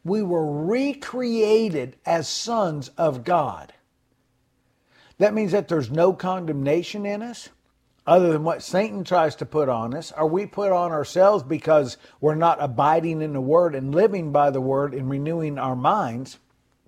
We were recreated as sons of God. That means that there's no condemnation in us other than what Satan tries to put on us, or we put on ourselves because we're not abiding in the Word and living by the Word and renewing our minds.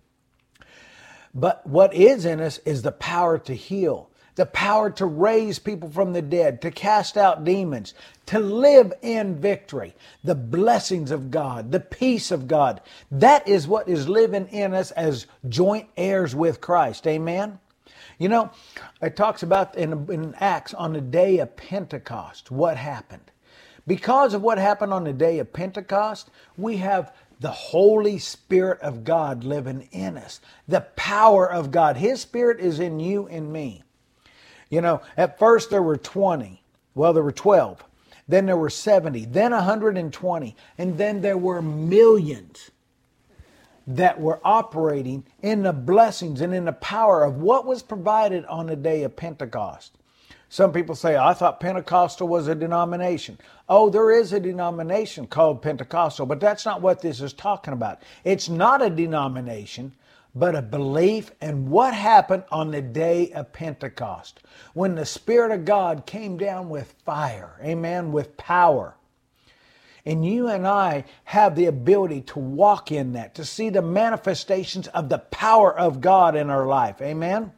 But what is in us is the power to heal, the power to raise people from the dead, to cast out demons, to live in victory, the blessings of God, the peace of God. That is what is living in us as joint heirs with Christ. Amen? You know, it talks about in Acts on the day of Pentecost, what happened. Because of what happened on the day of Pentecost, we have the Holy Spirit of God living in us. The power of God. His Spirit is in you and me. You know, at first there were 20. Well, there were 12. Then there were 70. Then 120. And then there were millions that were operating in the blessings and in the power of what was provided on the day of Pentecost. Some people say, I thought Pentecostal was a denomination. Oh, there is a denomination called Pentecostal, but that's not what this is talking about. It's not a denomination, but a belief in what happened on the day of Pentecost, when the Spirit of God came down with fire, amen, with power. And you and I have the ability to walk in that, to see the manifestations of the power of God in our life. Amen?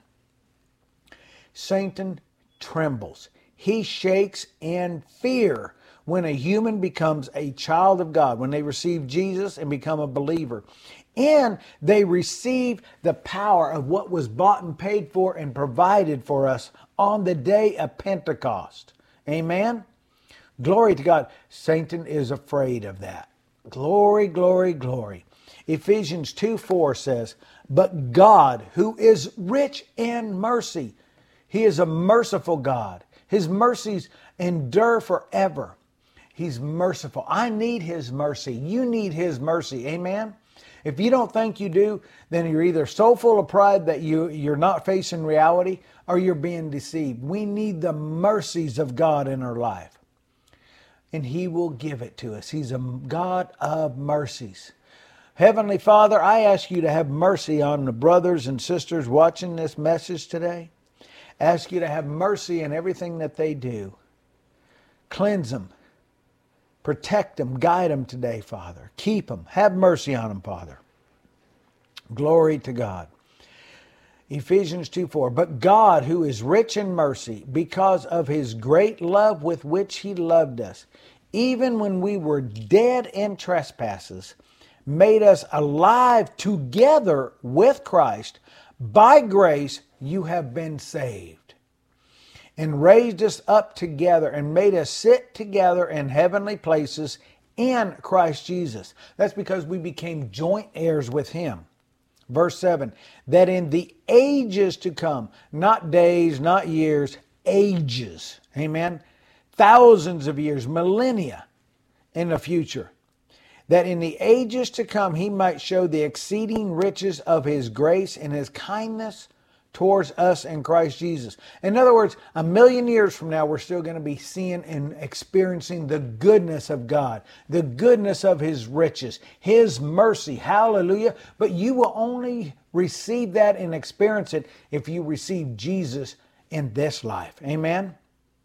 Satan trembles. He shakes in fear when a human becomes a child of God, when they receive Jesus and become a believer. And they receive the power of what was bought and paid for and provided for us on the day of Pentecost. Amen? Glory to God. Satan is afraid of that. Glory, glory, glory. Ephesians 2:4 says, but God, who is rich in mercy. He is a merciful God. His mercies endure forever. He's merciful. I need His mercy. You need His mercy. Amen? If you don't think you do, then you're either so full of pride that you're not facing reality, or you're being deceived. We need the mercies of God in our life. And He will give it to us. He's a God of mercies. Heavenly Father, I ask You to have mercy on the brothers and sisters watching this message today. Ask You to have mercy in everything that they do. Cleanse them. Protect them. Guide them today, Father. Keep them. Have mercy on them, Father. Glory to God. Ephesians 2:4. But God, who is rich in mercy, because of His great love with which He loved us, even when we were dead in trespasses, made us alive together with Christ. By grace you have been saved, and raised us up together and made us sit together in heavenly places in Christ Jesus. That's because we became joint heirs with Him. Verse 7, that in the ages to come, not days, not years, ages, amen, thousands of years, millennia in the future, that in the ages to come He might show the exceeding riches of His grace and His kindness towards us in Christ Jesus. In other words, 1,000,000 years from now, we're still going to be seeing and experiencing the goodness of God, the goodness of His riches, His mercy. Hallelujah. But you will only receive that and experience it if you receive Jesus in this life. Amen.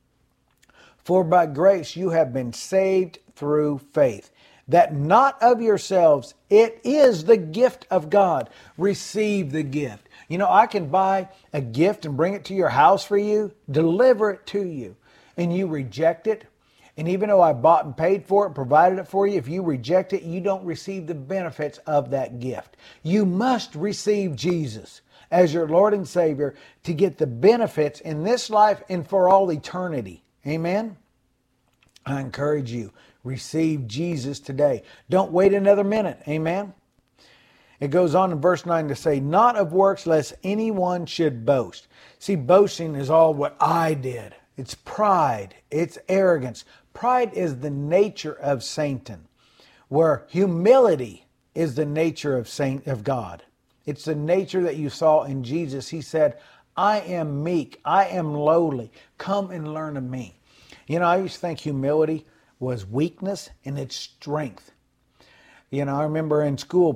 For by grace you have been saved through faith, that not of yourselves, it is the gift of God. Receive the gift. You know, I can buy a gift and bring it to your house for you, deliver it to you, and you reject it. And even though I bought and paid for it, provided it for you, if you reject it, you don't receive the benefits of that gift. You must receive Jesus as your Lord and Savior to get the benefits in this life and for all eternity. Amen? I encourage you, receive Jesus today. Don't wait another minute. Amen? It goes on in verse 9 to say, not of works lest anyone should boast. See, boasting is all what I did. It's pride. It's arrogance. Pride is the nature of Satan, where humility is the nature of God. It's the nature that you saw in Jesus. He said, I am meek. I am lowly. Come and learn of me. You know, I used to think humility was weakness and it's strength. You know, I remember in school,